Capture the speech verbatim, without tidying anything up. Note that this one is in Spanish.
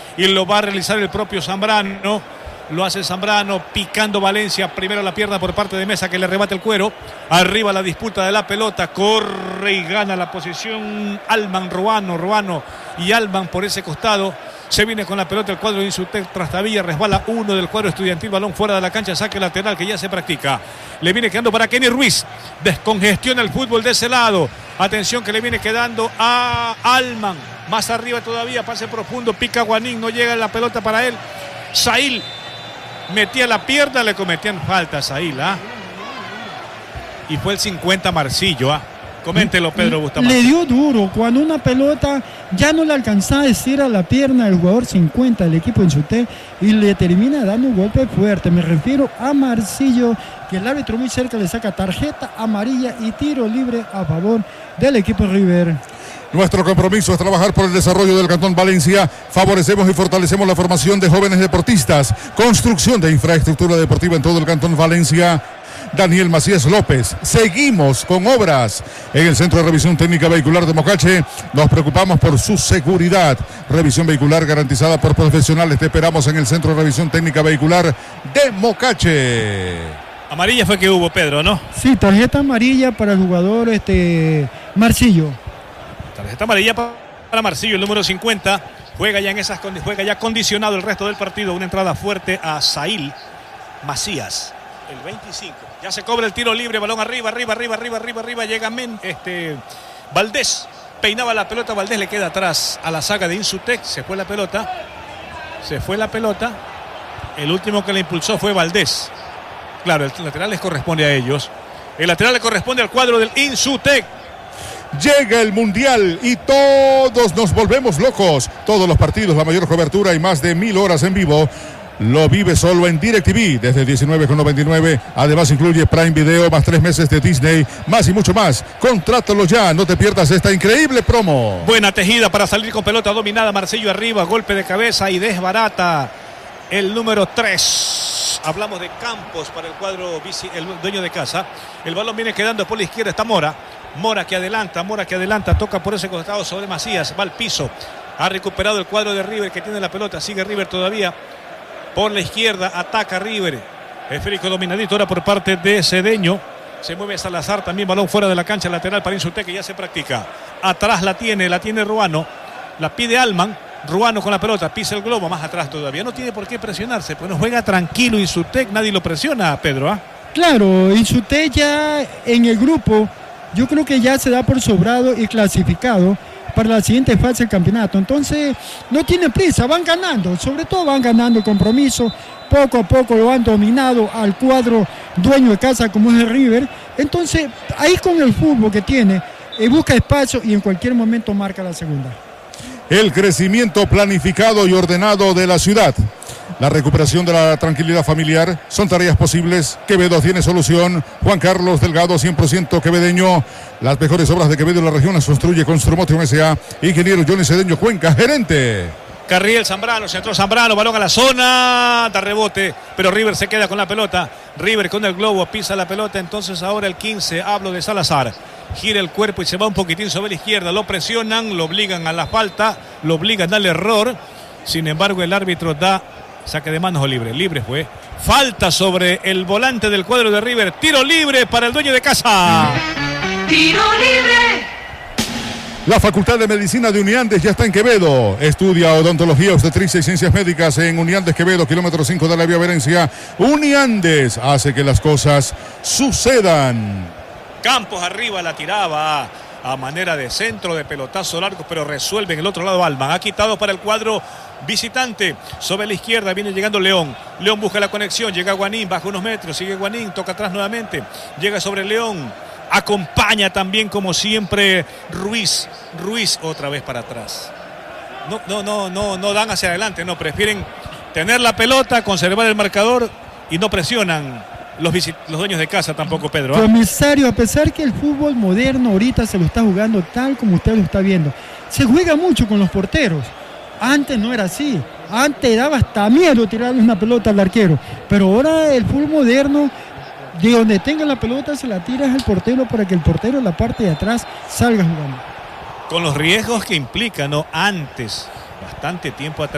y lo va a realizar el propio Zambrano. Lo hace Zambrano, picando Valencia, primero la pierna por parte de Mesa, que le rebate el cuero. Arriba la disputa de la pelota, corre y gana la posición Alman, Ruano, Ruano y Alman por ese costado. Se viene con la pelota el cuadro de Insutec, Trastavilla, resbala uno del cuadro estudiantil, balón fuera de la cancha, saque lateral que ya se practica. Le viene quedando para Kenny Ruiz, descongestiona el fútbol de ese lado. Atención que le viene quedando a Alman, más arriba todavía, pase profundo, pica Guanín, no llega la pelota para él. Sail metía la pierna, le cometían falta a Sail, ¿ah? Y fue el cincuenta Marcillo, ¿ah? Coméntelo, Pedro Bustamante. Le dio duro cuando una pelota ya no le alcanzaba a decir a la pierna del jugador cincuenta del equipo Insutec y le termina dando un golpe fuerte. Me refiero a Marcillo, que el árbitro muy cerca le saca tarjeta amarilla y tiro libre a favor del equipo River. Nuestro compromiso es trabajar por el desarrollo del Cantón Valencia. Favorecemos y fortalecemos la formación de jóvenes deportistas. Construcción de infraestructura deportiva en todo el Cantón Valencia. Daniel Macías López. Seguimos con obras en el Centro de Revisión Técnica Vehicular de Mocache. Nos preocupamos por su seguridad. Revisión vehicular garantizada por profesionales. Te esperamos en el Centro de Revisión Técnica Vehicular de Mocache. Amarilla fue que hubo, Pedro, ¿no? Sí, tarjeta amarilla para el jugador este Marcillo. Tarjeta amarilla para Marcillo, el número cincuenta. Juega ya en esas juega ya condicionado el resto del partido. Una entrada fuerte a Sail Macías, el veinticinco. Ya se cobra el tiro libre, balón arriba, arriba, arriba, arriba, arriba, arriba. Llega Men, este, Valdés. Peinaba la pelota, Valdés le queda atrás a la saga de Insutec. Se fue la pelota. Se fue la pelota. El último que le impulsó fue Valdés. Claro, el lateral les corresponde a ellos. El lateral le corresponde al cuadro del Insutec. Llega el Mundial y todos nos volvemos locos. Todos los partidos, la mayor cobertura y más de mil horas en vivo. Lo vive solo en DirecTV desde diecinueve con noventa y nueve. Además incluye Prime Video, más tres meses de Disney, más y mucho más. Contrátalo ya, no te pierdas esta increíble promo. Buena tejida para salir con pelota dominada. Marcillo arriba, golpe de cabeza y desbarata el número tres. Hablamos de Campos para el cuadro, el dueño de casa. El balón viene quedando por la izquierda, está Mora. Mora que adelanta, Mora que adelanta, toca por ese costado sobre Macías, va al piso. Ha recuperado el cuadro de River que tiene la pelota, sigue River todavía. Por la izquierda ataca River. Esférico dominadito ahora por parte de Cedeño. Se mueve Salazar, también balón fuera de la cancha, lateral para Insutec que ya se practica. Atrás la tiene, la tiene Ruano. La pide Alman. Ruano con la pelota, pisa el globo, más atrás todavía. No tiene por qué presionarse, pues no juega tranquilo Insutec, nadie lo presiona, Pedro. ¿Ah? Claro, Insutec ya en el grupo, yo creo que ya se da por sobrado y clasificado para la siguiente fase del campeonato. Entonces, no tiene prisa, van ganando, sobre todo van ganando el compromiso. Poco a poco lo han dominado al cuadro dueño de casa como es el River. Entonces, ahí con el fútbol que tiene, eh, busca espacio y en cualquier momento marca la segunda. El crecimiento planificado y ordenado de la ciudad. La recuperación de la tranquilidad familiar son tareas posibles. Quevedo tiene solución. Juan Carlos Delgado, cien por ciento quevedeño. Las mejores obras de Quevedo en la región las construye Construmotion S A. Ingeniero Johnny Cedeño Cuenca, gerente. Carriel Zambrano, se entró Zambrano, balón a la zona, da rebote, pero River se queda con la pelota. River con el globo, pisa la pelota, entonces ahora el quince, hablo de Salazar. Gira el cuerpo y se va un poquitín sobre la izquierda, lo presionan, lo obligan a la falta, lo obligan al error. Sin embargo, el árbitro da saque de manos o libre, libre fue. Falta sobre el volante del cuadro de River, tiro libre para el dueño de casa. ¡Tiro libre! La Facultad de Medicina de Uniandes ya está en Quevedo. Estudia odontología, obstetricia y ciencias médicas en Uniandes, Quevedo, kilómetro cinco de la vía Verencia. Uniandes hace que las cosas sucedan. Campos arriba la tiraba a manera de centro, de pelotazo largo, pero resuelve en el otro lado Alman. Ha quitado para el cuadro visitante. Sobre la izquierda viene llegando León. León busca la conexión, llega Guanín, baja unos metros, sigue Guanín, toca atrás nuevamente. Llega sobre León. Acompaña también como siempre Ruiz. Ruiz otra vez para atrás. No, no, no, no, no dan hacia adelante, no, prefieren tener la pelota, conservar el marcador y no presionan los, los dueños de casa tampoco, Pedro. ¿eh? Comisario, a pesar que el fútbol moderno ahorita se lo está jugando tal como usted lo está viendo, se juega mucho con los porteros. Antes no era así. Antes daba hasta miedo tirarle una pelota al arquero. Pero ahora el fútbol moderno, de donde tenga la pelota se la tiras al portero para que el portero en la parte de atrás salga jugando. Con los riesgos que implica, ¿no? Antes, bastante tiempo atrás.